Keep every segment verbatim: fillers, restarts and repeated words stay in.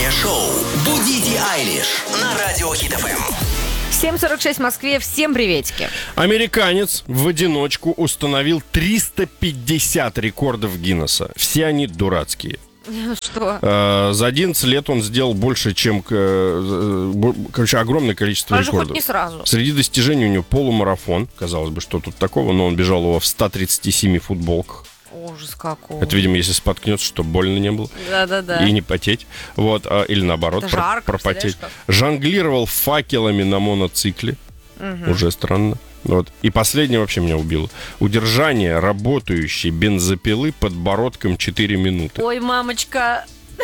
Утреннее шоу «Будите Айлиш» на Радио Хит эф эм. семь сорок шесть в Москве. Всем приветики. Американец в одиночку установил триста пятьдесят рекордов Гиннесса. Все они дурацкие. Что? Э, за одиннадцать лет он сделал больше, чем... э, короче, огромное количество Даже рекордов. хоть не сразу. Среди достижений у него полумарафон. Казалось бы, что тут такого, но он бежал его в ста тридцати семи футболках. Ужас какой. Это, видимо, если споткнется, чтобы больно не было. Да-да-да. И не потеть. Вот, а, или наоборот, Это жарко, пропотеть. представляешь, Жонглировал факелами на моноцикле. Угу. Уже странно. Вот. И последнее вообще меня убило. Удержание работающей бензопилы подбородком четыре минуты. Ой, мамочка.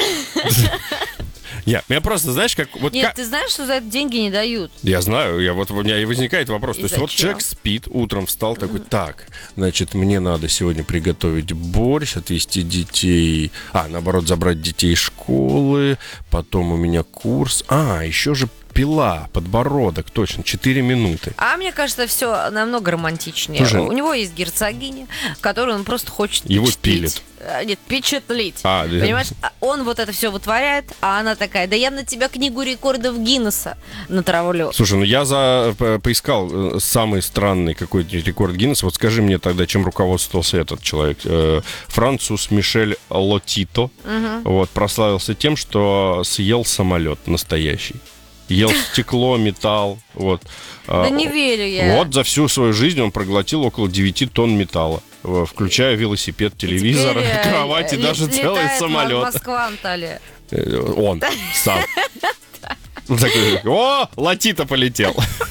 Я, я просто, знаешь, как... Вот Нет, как... ты знаешь, что за это деньги не дают? Я знаю, я, вот, у меня и возникает вопрос. И То есть вот зачем? человек спит, утром встал такой, так, значит, мне надо сегодня приготовить борщ, отвезти детей, а, наоборот, забрать детей из школы, потом у меня курс, а, еще же пила, подбородок, точно, четыре минуты. А мне кажется, все намного романтичнее. Слушай, У него есть герцогиня, которую он просто хочет Его впечатлить. пилит. А, Нет, впечатлить. А, да. Понимаешь, А он вот это все вытворяет, а она такая, да я на тебя книгу рекордов Гиннесса натравлю. Слушай, ну я за, по- поискал э, самый странный какой-то рекорд Гиннесса. Вот скажи мне тогда, чем руководствовался этот человек. Э, француз Мишель Лотито. Угу. Вот, прославился тем, что съел самолет настоящий. Ел стекло, металл. Вот. Да А, не верю я. Вот за всю свою жизнь он проглотил около девяти тонн металла, э, включая велосипед, телевизор, Теперь, э, кровать и ле- даже целый летает самолет. Москва, Анталия. Э, Он сам. Он такой, о, Лотито полетел.